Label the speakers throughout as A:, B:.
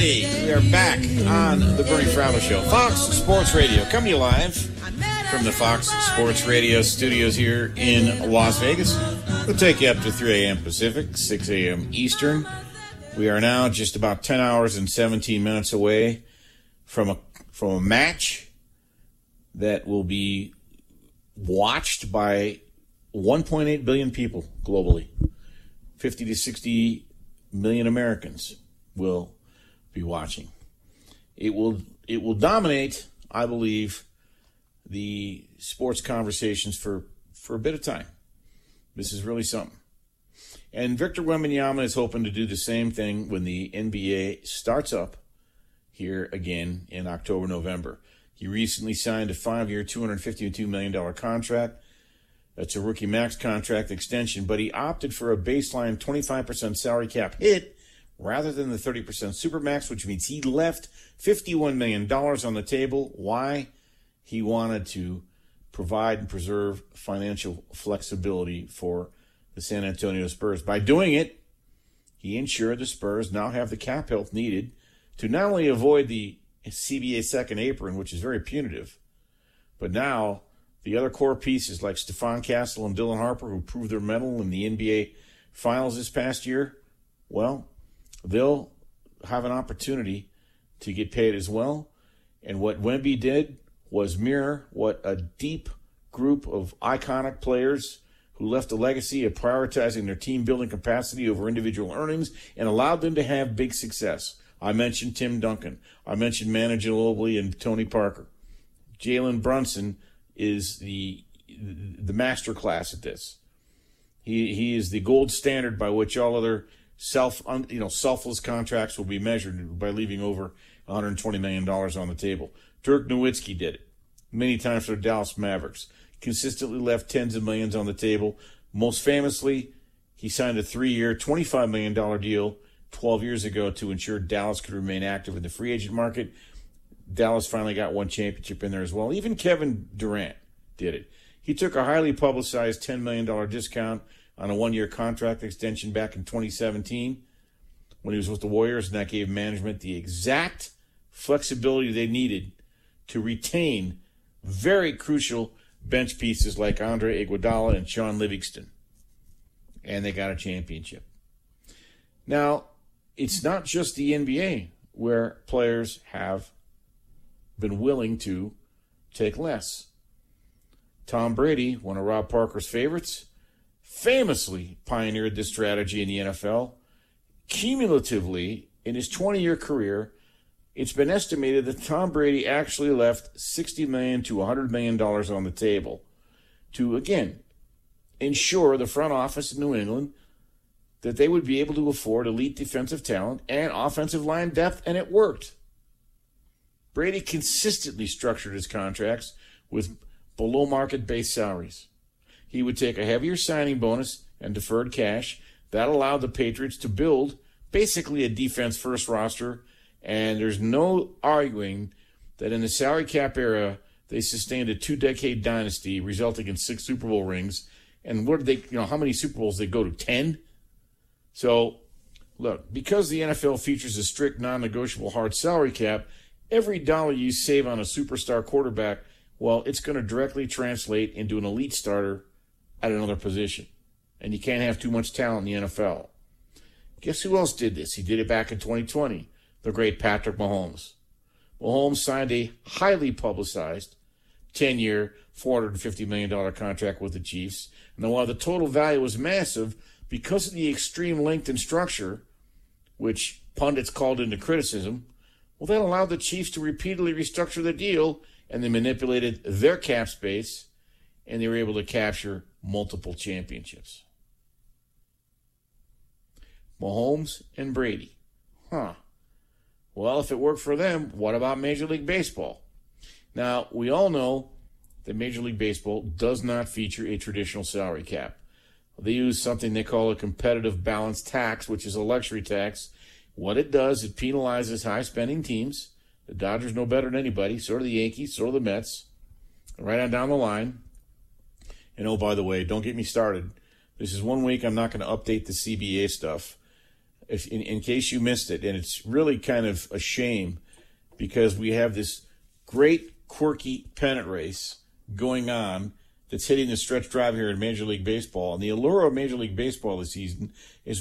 A: righty, we are back on the Bernie Fratto Show. Fox Sports Radio, coming to you live from the Fox Sports Radio studios here in Las Vegas. We'll take you up to 3 a.m. Pacific, 6 a.m. Eastern. We are now just about 10 hours and 17 minutes away from a match that will be watched by 1.8 billion people globally. 50 to 60 million Americans will be watching. It will dominate, I believe, the sports conversations for a bit of time. This is really something. And Victor Wembanyama is hoping to do the same thing when the NBA starts up here again in October, November. He recently signed a 5-year, $252 million contract. That's a rookie max contract extension, but he opted for a baseline 25% salary cap hit rather than the 30% supermax, which means he left $51 million on the table. Why? He wanted to provide and preserve financial flexibility for the San Antonio Spurs. By doing it, he ensured the Spurs now have the cap health needed to not only avoid the CBA second apron, which is very punitive, but now the other core pieces like Stephon Castle and Dylan Harper, who proved their mettle in the NBA Finals this past year, well, they'll have an opportunity to get paid as well. And what Wemby did was mirror what a deep group of iconic players who left a legacy of prioritizing their team-building capacity over individual earnings and allowed them to have big success. I mentioned Tim Duncan. I mentioned Manu Ginobili and Tony Parker. Jalen Brunson is the master class at this. He is the gold standard by which all other selfless contracts will be measured by leaving over $120 million on the table. Dirk Nowitzki did it many times for the Dallas Mavericks. Consistently left tens of millions on the table. Most famously, he signed a 3-year, $25 million deal 12 years ago to ensure Dallas could remain active in the free agent market. Dallas finally got one championship in there as well. Even Kevin Durant did it. He took a highly publicized $10 million discount on a 1-year contract extension back in 2017 when he was with the Warriors, and that gave management the exact flexibility they needed to retain very crucial bench pieces like Andre Iguodala and Sean Livingston. And they got a championship. Now, it's not just the NBA where players have been willing to take less. Tom Brady, one of Rob Parker's favorites, famously pioneered this strategy in the NFL. Cumulatively, in his 20-year career, it's been estimated that Tom Brady actually left $60 million to $100 million on the table to, again, ensure the front office in New England that they would be able to afford elite defensive talent and offensive line depth, and it worked. Brady consistently structured his contracts with below-market base salaries. He would take a heavier signing bonus and deferred cash. That allowed the Patriots to build basically a defense-first roster, and there's no arguing that in the salary cap era, they sustained a 2-decade dynasty, resulting in 6 Super Bowl rings. And what did they, how many Super Bowls did they go to? 10? So, look, because the NFL features a strict non-negotiable hard salary cap, every dollar you save on a superstar quarterback, well, it's going to directly translate into an elite starter at another position. And you can't have too much talent in the NFL. Guess who else did this? He did it back in 2020. The great Patrick Mahomes. Mahomes signed a highly publicized 10-year, $450 million contract with the Chiefs. Now, while the total value was massive, because of the extreme length and structure, which pundits called into criticism, well, that allowed the Chiefs to repeatedly restructure the deal, and they manipulated their cap space, and they were able to capture multiple championships. Mahomes and Brady. Well, if it worked for them, what about Major League Baseball? Now, we all know that Major League Baseball does not feature a traditional salary cap. They use something they call a competitive balance tax, which is a luxury tax. What it does, it penalizes high-spending teams. The Dodgers know better than anybody. So do the Yankees, so do the Mets. Right on down the line. And oh, by the way, don't get me started. This is one week I'm not going to update the CBA stuff. in case you missed it, and it's really kind of a shame because we have this great, quirky pennant race going on that's hitting the stretch drive here in Major League Baseball. And the allure of Major League Baseball this season is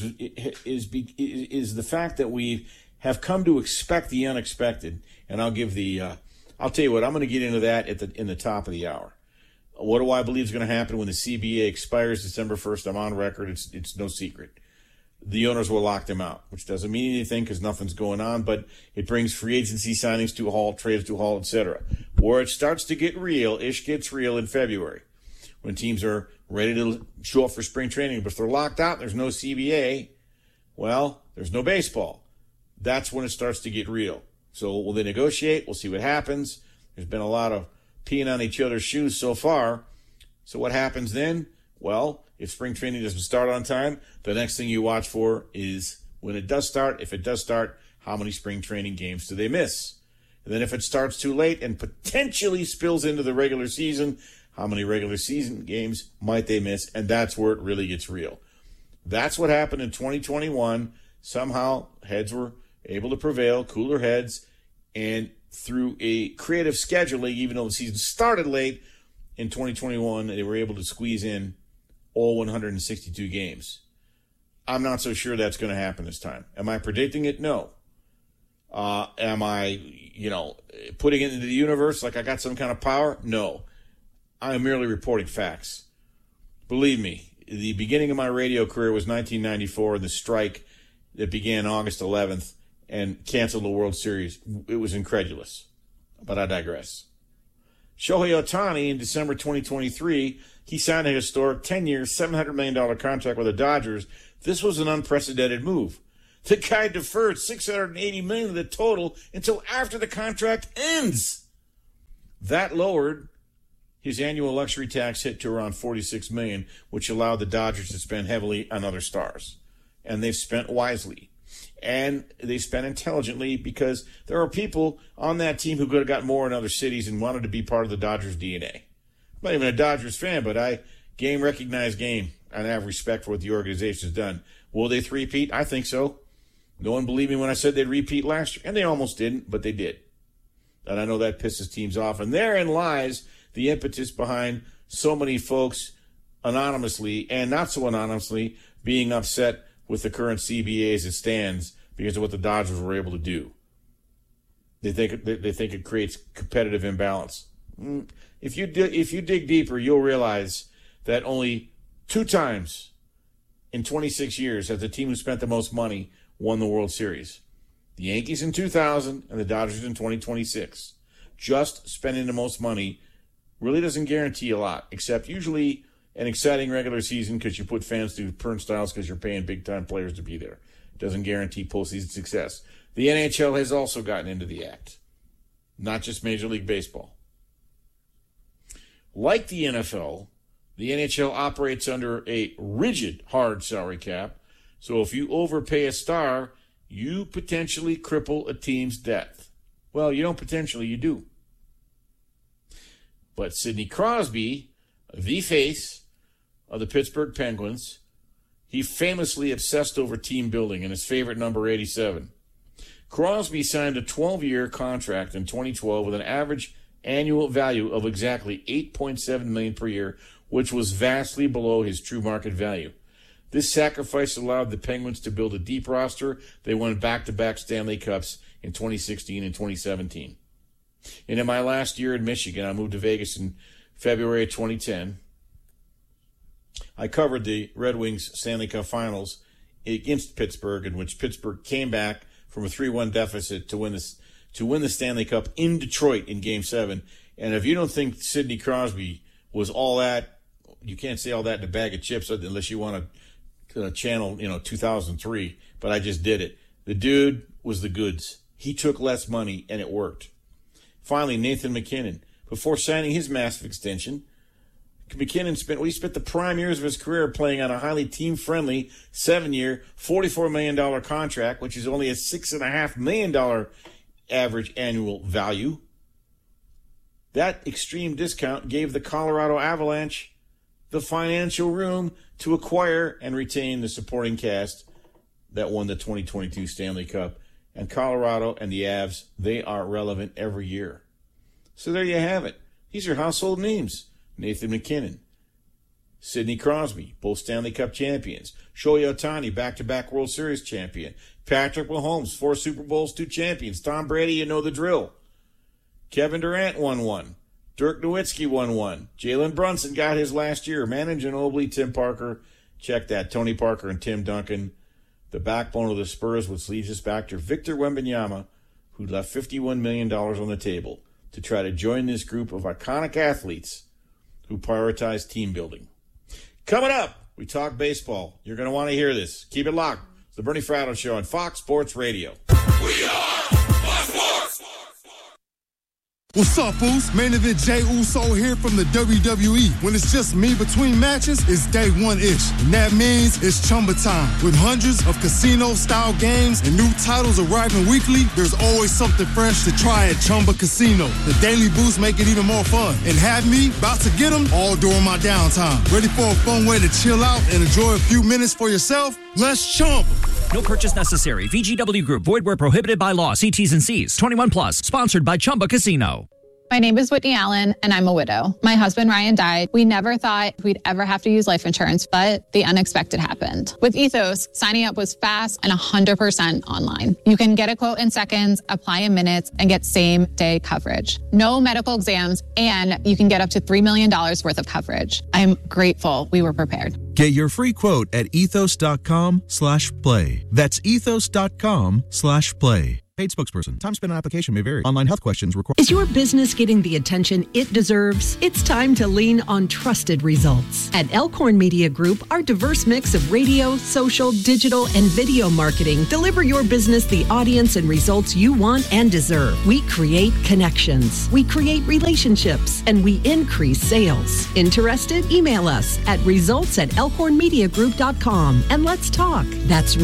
A: the fact that we have come to expect the unexpected. And I'll tell you what, I'm going to get into that in the top of the hour. What do I believe is going to happen when the CBA expires December 1st? I'm on record. It's no secret. The owners will lock them out, which doesn't mean anything because nothing's going on, but it brings free agency signings to a halt, trades to a halt, etc. Where it starts to get real, ish gets real in February, when teams are ready to show up for spring training. But if they're locked out, there's no CBA, well, there's no baseball. That's when it starts to get real. So will they negotiate? We'll see what happens. There's been a lot of peeing on each other's shoes so far. So what happens then? Well, if spring training doesn't start on time, the next thing you watch for is when it does start, if it does start, how many spring training games do they miss? And then if it starts too late and potentially spills into the regular season, how many regular season games might they miss? And that's where it really gets real. That's what happened in 2021. Somehow heads were able to prevail, cooler heads, and through a creative scheduling, even though the season started late, in 2021, they were able to squeeze in all 162 games. I'm not so sure that's going to happen this time. Am I predicting it? No. Am I, putting it into the universe like I got some kind of power? No. I am merely reporting facts. Believe me, the beginning of my radio career was 1994, the strike that began August 11th and canceled the World Series. It was incredulous, but I digress. Shohei Ohtani in December 2023, he signed a historic 10-year, $700 million contract with the Dodgers. This was an unprecedented move. The guy deferred $680 million of the total until after the contract ends. That lowered his annual luxury tax hit to around $46 million, which allowed the Dodgers to spend heavily on other stars. And they've spent wisely. And they spent intelligently because there are people on that team who could have got more in other cities and wanted to be part of the Dodgers DNA. I'm not even a Dodgers fan, but I recognize game, and I have respect for what the organization has done. Will they three-peat? I think so. No one believed me when I said they'd repeat last year, and they almost didn't, but they did. And I know that pisses teams off. And therein lies the impetus behind so many folks anonymously and not so anonymously being upset with the current CBA as it stands because of what the Dodgers were able to do. They think it creates competitive imbalance. If you dig deeper, you'll realize that only 2 times in 26 years has the team who spent the most money won the World Series. The Yankees in 2000 and the Dodgers in 2026. Just spending the most money really doesn't guarantee a lot, except usually an exciting regular season because you put fans through turnstiles because you're paying big-time players to be there. Doesn't guarantee postseason success. The NHL has also gotten into the act, not just Major League Baseball. Like the NFL, the NHL operates under a rigid, hard salary cap, so if you overpay a star, you potentially cripple a team's depth. Well, you don't potentially, you do. But Sidney Crosby, the face of the Pittsburgh Penguins, he famously obsessed over team building and his favorite number 87. Crosby signed a 12-year contract in 2012 with an average annual value of exactly $8.7 million per year, which was vastly below his true market value. This sacrifice allowed the Penguins to build a deep roster. They won back-to-back Stanley Cups in 2016 and 2017. And in my last year in Michigan, I moved to Vegas in February of 2010. I covered the Red Wings Stanley Cup Finals against Pittsburgh, in which Pittsburgh came back from a 3-1 deficit to win the Stanley Cup in Detroit in Game 7. And if you don't think Sidney Crosby was all that, you can't say all that in a bag of chips unless you want to channel 2003. But I just did it. The dude was the goods. He took less money, and it worked. Finally, Nathan MacKinnon. Before signing his massive extension, MacKinnon spent the prime years of his career playing on a highly team-friendly 7-year, $44 million contract, which is only a $6.5 million average annual value. That extreme discount gave the Colorado Avalanche the financial room to acquire and retain the supporting cast that won the 2022 Stanley Cup. And Colorado and the Avs, they are relevant every year. So there you have it. These are household names. Nathan McKinnon, Sidney Crosby, both Stanley Cup champions. Shohei Ohtani, back-to-back World Series champion. Patrick Mahomes, 4 Super Bowls, 2 champions. Tom Brady, you know the drill. Kevin Durant won 1. Dirk Nowitzki won 1. Jalen Brunson got his last year. Manu Ginobili, Tim Parker. Check that. Tony Parker and Tim Duncan. The backbone of the Spurs, which leads us back to Victor Wembanyama, who left $51 million on the table to try to join this group of iconic athletes who prioritize team building. Coming up, we talk baseball. You're going to want to hear this. Keep it locked. It's the Bernie Fratto Show on Fox Sports Radio.
B: We are Fox Sports.
C: What's up, Foos? Main event Jey Uso here from the WWE. When it's just me between matches, it's day one-ish. And that means it's Chumba time. With hundreds of casino-style games and new titles arriving weekly, there's always something fresh to try at Chumba Casino. The daily boosts make it even more fun. And have me about to get them all during my downtime. Ready for a fun way to chill out and enjoy a few minutes for yourself? Let's Chumba.
D: No purchase necessary. VGW Group. Void where prohibited by law. See T's and C's. 21 plus. Sponsored by Chumba Casino.
E: My name is Whitney Allen, and I'm a widow. My husband, Ryan, died. We never thought we'd ever have to use life insurance, but the unexpected happened. With Ethos, signing up was fast and 100% online. You can get a quote in seconds, apply in minutes, and get same-day coverage. No medical exams, and you can get up to $3 million worth of coverage. I'm grateful we were prepared.
F: Get your free quote at ethos.com/play. That's ethos.com/play. Paid spokesperson. Time spent on application may vary. Online health questions required.
G: Is your business getting the attention it deserves? It's time to lean on trusted results. At Elkhorn Media Group, our diverse mix of radio, social, digital, and video marketing deliver your business the audience and results you want and deserve. We create connections, we create relationships, and we increase sales. Interested? Email us at results@elkhornmediagroup.com and let's talk. That's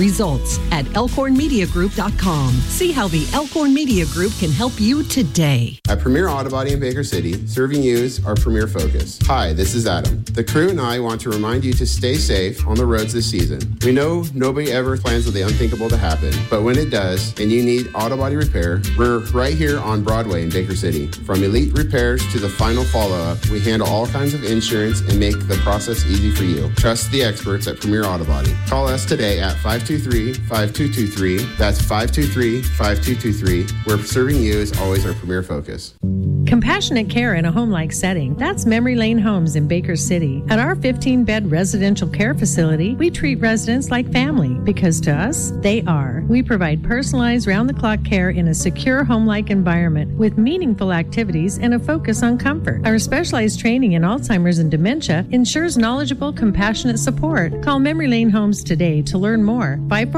G: results@elkhornmediagroup.com. See how the Elkhorn Media Group can help you today.
H: At Premier Auto Body in Baker City, serving you is our premier focus. Hi, this is Adam. The crew and I want to remind you to stay safe on the roads this season. We know nobody ever plans for the unthinkable to happen, but when it does, and you need auto body repair, we're right here on Broadway in Baker City. From elite repairs to the final follow-up, we handle all kinds of insurance and make the process easy for you. Trust the experts at Premier Auto Body. Call us today at 523-5223. That's 523-5223. Where serving you is always our premier focus.
I: Compassionate care in a home-like setting. That's Memory Lane Homes in Baker City. At our 15-bed residential care facility, we treat residents like family because to us, they are. We provide personalized round-the-clock care in a secure home-like environment with meaningful activities and a focus on comfort. Our specialized training in Alzheimer's and dementia ensures knowledgeable, compassionate support. Call Memory Lane Homes today to learn more.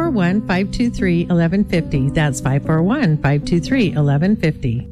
I: 541-523-1150. That's 541-523-1150.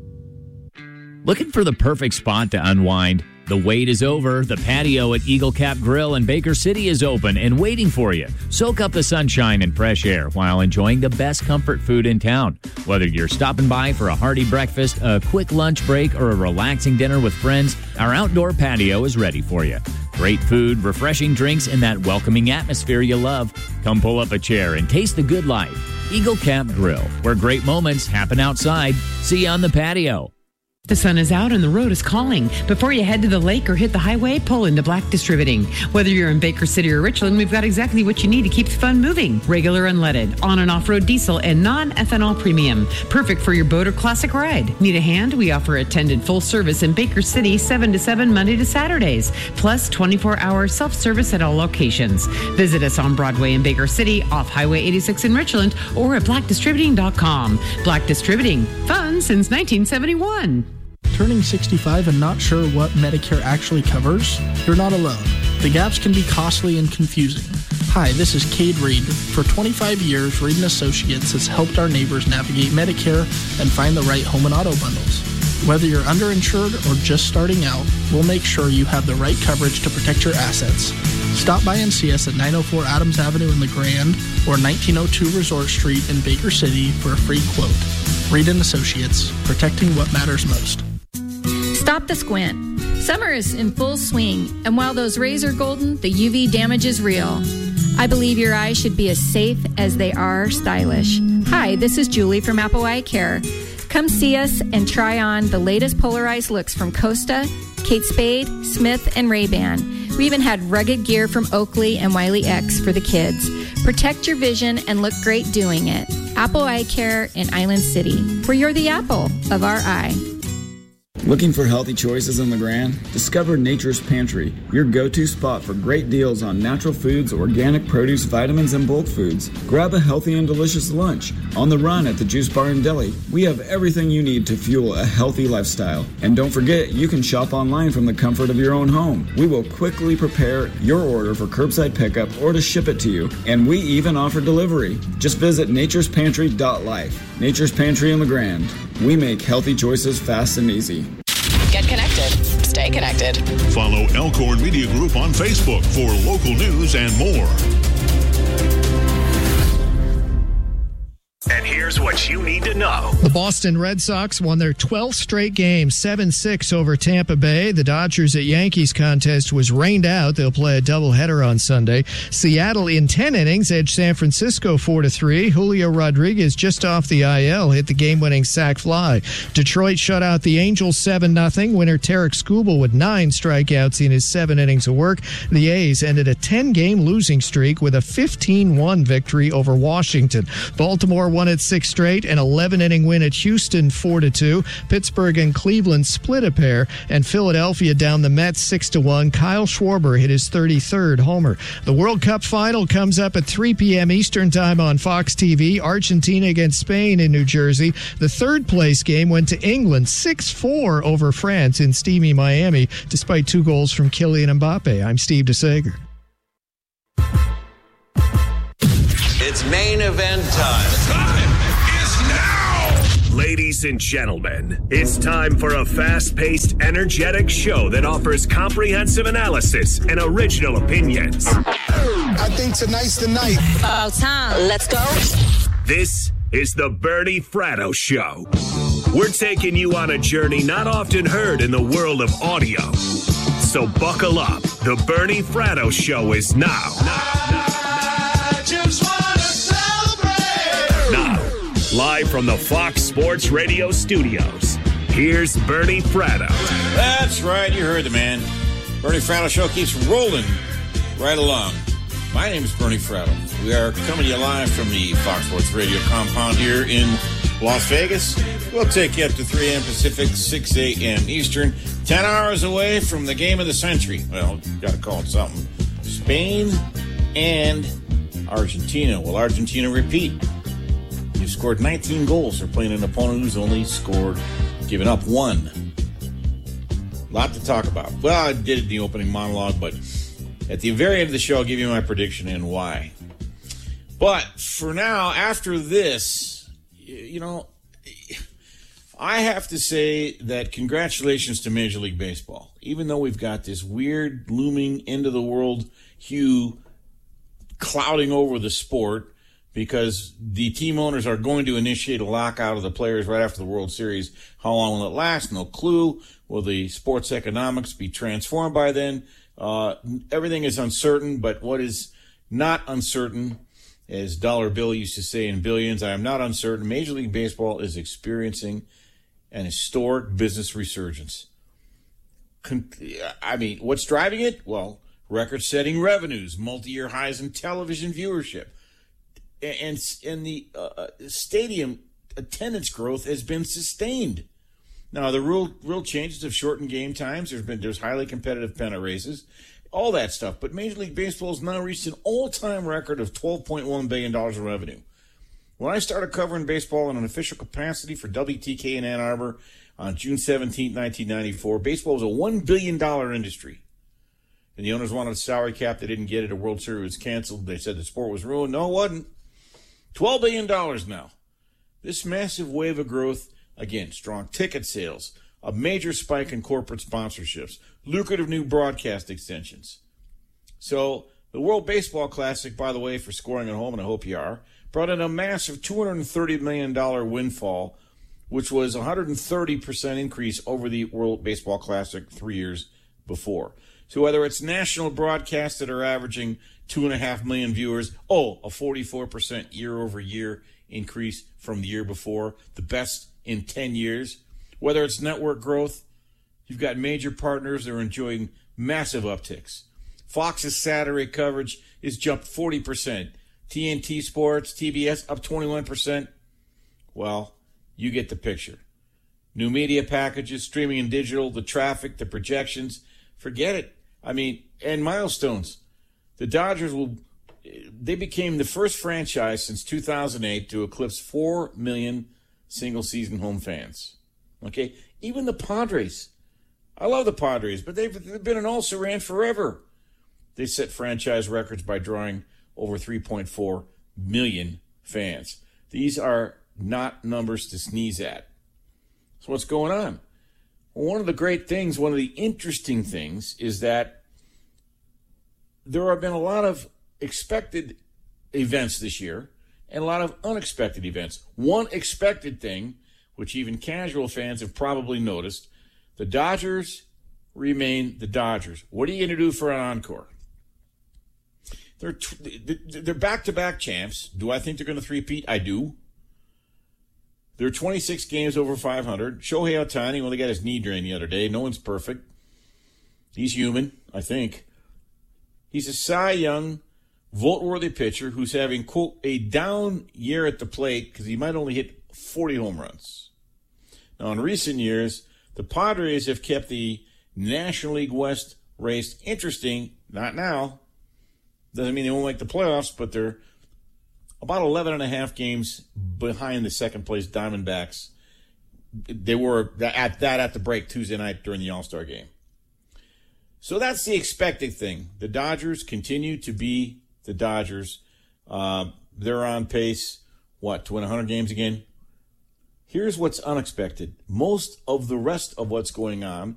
J: Looking for the perfect spot to unwind? The wait is over. The patio at Eagle Cap Grill in Baker City is open and waiting for you. Soak up the sunshine and fresh air while enjoying the best comfort food in town. Whether you're stopping by for a hearty breakfast, a quick lunch break, or a relaxing dinner with friends, our outdoor patio is ready for you. Great food, refreshing drinks, and that welcoming atmosphere you love. Come pull up a chair and taste the good life. Eagle Cap Grill, where great moments happen outside. See you on the patio.
K: The sun is out and the road is calling. Before you head to the lake or hit the highway, pull into Black Distributing. Whether you're in Baker City or Richland, we've got exactly what you need to keep the fun moving. Regular unleaded, on and off-road diesel, and non-ethanol premium. Perfect for your boat or classic ride. Need a hand? We offer attended full service in Baker City 7 to 7 Monday to Saturdays, plus 24-hour self-service at all locations. Visit us on Broadway in Baker City, off Highway 86 in Richland, or at blackdistributing.com. Black Distributing, fun since 1971.
L: Turning 65 and not sure what Medicare actually covers? You're not alone. The gaps can be costly and confusing. Hi, this is Cade Reed. For 25 years, Reed & Associates has helped our neighbors navigate Medicare and find the right home and auto bundles. Whether you're underinsured or just starting out, we'll make sure you have the right coverage to protect your assets. Stop by and see us at 904 Adams Avenue in the Grand or 1902 Resort Street in Baker City for a free quote. Reed & Associates, protecting what matters most.
M: Stop the squint. Summer is in full swing, and while those rays are golden, the UV damage is real. I believe your eyes should be as safe as they are stylish. Hi, this is Julie from Apple Eye Care. Come see us and try on the latest polarized looks from Costa, Kate Spade, Smith, and Ray-Ban. We even had rugged gear from Oakley and Wiley X for the kids. Protect your vision and look great doing it. Apple Eye Care in Island City, where you're the apple of our eye.
N: Looking for healthy choices in LeGrand? Discover Nature's Pantry, your go-to spot for great deals on natural foods, organic produce, vitamins, and bulk foods. Grab a healthy and delicious lunch. On the run at the Juice Bar and Deli, we have everything you need to fuel a healthy lifestyle. And don't forget, you can shop online from the comfort of your own home. We will quickly prepare your order for curbside pickup or to ship it to you. And we even offer delivery. Just visit naturespantry.life. Nature's Pantry in LeGrand. We make healthy choices fast and easy.
O: Get connected. Stay connected.
B: Follow Elkhorn Media Group on Facebook for local news and more.
P: And here's what you need to know.
Q: The Boston Red Sox won their 12th straight game, 7-6 over Tampa Bay. The Dodgers at Yankees contest was rained out. They'll play a doubleheader on Sunday. Seattle in 10 innings edged San Francisco 4-3. Julio Rodriguez just off the IL hit the game-winning sac fly. Detroit shut out the Angels 7-0. Winner Tarek Skubal with 9 strikeouts in his 7 innings of work. The A's ended a 10-game losing streak with a 15-1 victory over Washington. Baltimore won its 6th straight, an 11-inning win at Houston 4-2. Pittsburgh and Cleveland split a pair, and Philadelphia down the Mets 6-1. Kyle Schwarber hit his 33rd homer. The World Cup final comes up at 3 p.m. Eastern Time on Fox TV. Argentina against Spain in New Jersey. The third place game went to England 6-4 over France in steamy Miami, despite 2 goals from Kylian Mbappe. I'm Steve DeSager.
R: It's main event time.
B: Time is now!
P: Ladies and gentlemen, it's time for a fast-paced, energetic show that offers comprehensive analysis and original opinions.
C: I think tonight's the night.
O: About time. Let's go.
P: This is the Bernie Fratto Show. We're taking you on a journey not often heard in the world of audio. So buckle up. The Bernie Fratto Show is now. Live from the Fox Sports Radio studios, here's Bernie Fratto.
A: That's right, you heard the man. Bernie Fratto Show keeps rolling right along. My name is Bernie Fratto. We are coming to you live from the Fox Sports Radio compound here in Las Vegas. We'll take you up to 3 a.m. Pacific, 6 a.m. Eastern. 10 hours away from the game of the century. Well, got to call it something. Spain and Argentina. Will Argentina repeat? You've scored 19 goals. They're playing an opponent who's only given up 1. A lot to talk about. Well, I did it in the opening monologue, but at the very end of the show, I'll give you my prediction and why. But for now, after this, I have to say that congratulations to Major League Baseball. Even though we've got this weird, looming, end-of-the-world hue clouding over the sport, because the team owners are going to initiate a lockout of the players right after the World Series. How long will it last? No clue. Will the sports economics be transformed by then? Everything is uncertain, but what is not uncertain, as Dollar Bill used to say in Billions, I am not uncertain. Major League Baseball is experiencing an historic business resurgence. I mean, what's driving it? Well, record-setting revenues, multi-year highs in television viewership. And the stadium attendance growth has been sustained. Now, the real changes have shortened game times. There's highly competitive pennant races, all that stuff. But Major League Baseball has now reached an all-time record of $12.1 billion in revenue. When I started covering baseball in an official capacity for WTK in Ann Arbor on June 17, 1994, baseball was a $1 billion industry. And the owners wanted a salary cap. They didn't get it. A World Series was canceled. They said the sport was ruined. No, it wasn't. $12 billion now. This massive wave of growth, again, strong ticket sales, a major spike in corporate sponsorships, lucrative new broadcast extensions. So the World Baseball Classic, by the way, for scoring at home, and I hope you are, brought in a massive $230 million windfall, which was a 130% increase over the World Baseball Classic 3 years before. So whether it's national broadcasts that are averaging 2.5 million viewers, a 44% year-over-year increase from the year before, the best in 10 years. Whether it's network growth, you've got major partners that are enjoying massive upticks. Fox's Saturday coverage is jumped 40%. TNT Sports, TBS up 21%. Well, you get the picture. New media packages, streaming and digital, the traffic, the projections, forget it. And milestones. The Dodgers they became the first franchise since 2008 to eclipse 4 million single-season home fans. Okay? Even the Padres. I love the Padres, but they've been an also-ran forever. They set franchise records by drawing over 3.4 million fans. These are not numbers to sneeze at. So what's going on? Well, one of the interesting things is that there have been a lot of expected events this year and a lot of unexpected events. One expected thing, which even casual fans have probably noticed, the Dodgers remain the Dodgers. What are you going to do for an encore? They're back-to-back champs. Do I think they're going to three-peat? I do. They're 26 games over 500. Shohei Ohtani, they got his knee drained the other day. No one's perfect. He's human, I think. He's a Cy Young, vote-worthy pitcher who's having, quote, a down year at the plate because he might only hit 40 home runs. Now, in recent years, the Padres have kept the National League West race interesting. Not now. Doesn't mean they won't make the playoffs, but they're about 11.5 games behind the second-place Diamondbacks. They were at the break Tuesday night during the All-Star game. So that's the expected thing. The Dodgers continue to be the Dodgers. They're on pace, to win 100 games again? Here's what's unexpected. Most of the rest of what's going on